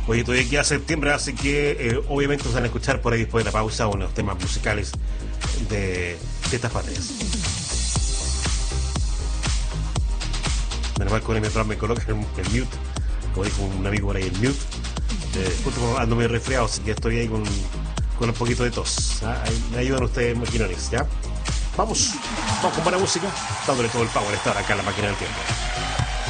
Oye, todavía queda septiembre, así que obviamente se van a escuchar por ahí después de la pausa unos temas musicales de estas patrias. Menos mal que con mientras me colocan el mute, como dijo un amigo por ahí, el mute. Justo como ando medio resfriado, así que estoy ahí con un poquito de tos. ¿Ah? Ahí me ayudan ustedes, maquinones, ¿ya? Vamos con buena música, dándole todo el power a estar acá en la máquina del tiempo.